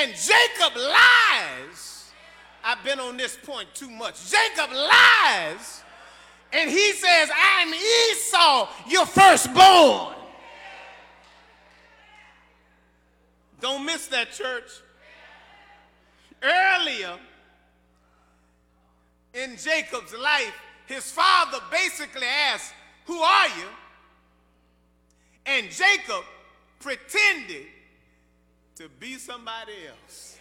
And Jacob lies. I've been on this point too much. Jacob lies, and he says, I'm Esau, your firstborn. Don't miss that, church. Earlier in Jacob's life, his father basically asked, who are you? And Jacob pretended to be somebody else.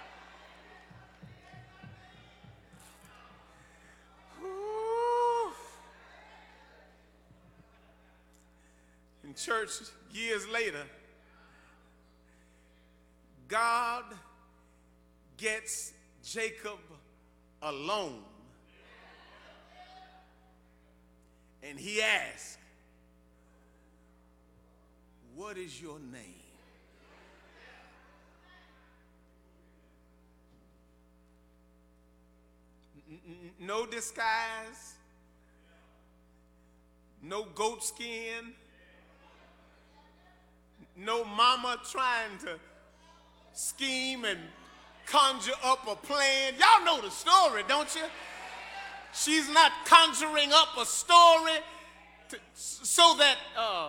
Ooh. In church, years later, God gets Jacob alone. And he asks, what is your name? No disguise, no goat skin, no mama trying to scheme and conjure up a plan. Y'all know the story, don't you? She's not conjuring up a story so that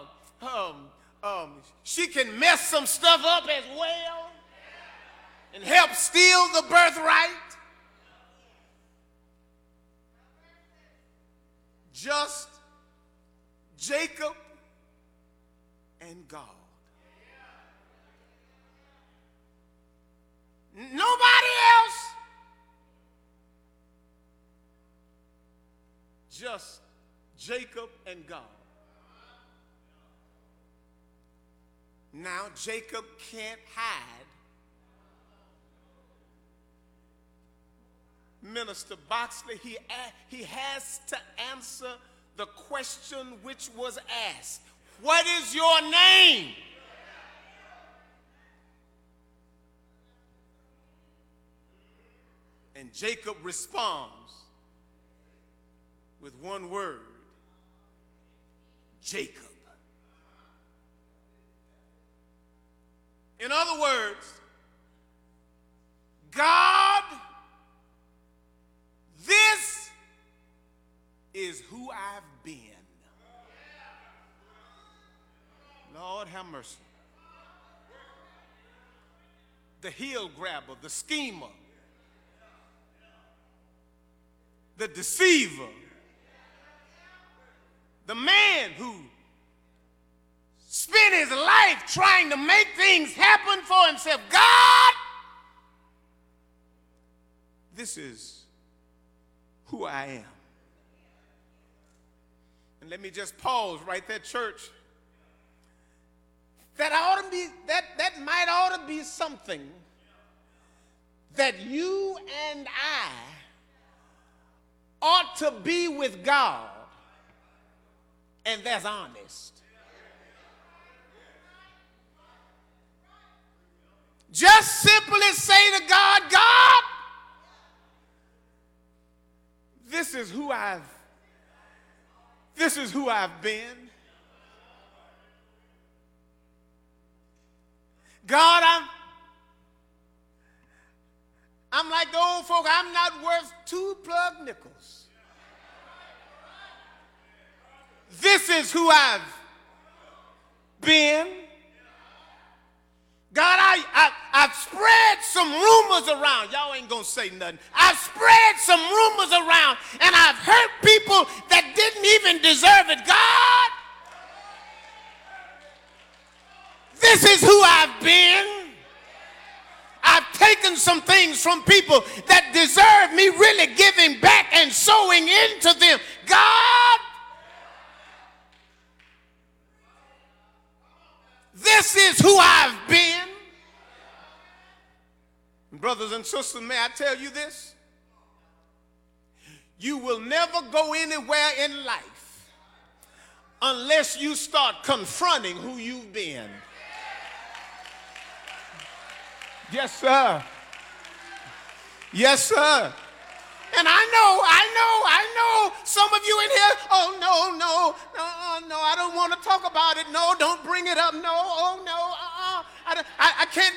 she can mess some stuff up as well and help steal the birthright. Just Jacob and God. Nobody else. Just Jacob and God. Now Jacob can't hide. Minister Boxley, he has to answer the question which was asked. What is your name? And Jacob responds with one word, Jacob. In other words, God, this is who I've been. Lord have mercy. The heel grabber, the schemer, the deceiver, the man who spent his life trying to make things happen for himself. God, this is who I am. And let me just pause right there, church. That might ought to be something that you and I ought to be with God, and that's honest. Just simply say to God, God, this is who I've been. God, I'm like the old folk, I'm not worth 2 plug nickels. This is who I've been. God, I've spread some rumors around. Y'all ain't gonna say nothing. I've spread some rumors around, and I've hurt people that didn't even deserve it. God, this is who I've been. I've taken some things from people that deserve me really giving back and sowing into them. God, this is who I've been. Brothers and sisters, may I tell you this? You will never go anywhere in life unless you start confronting who you've been. Yes, sir. Yes, sir. And I know some of you in here, oh, no, I don't want to talk about it. No, don't bring it up. No, oh, no, I can't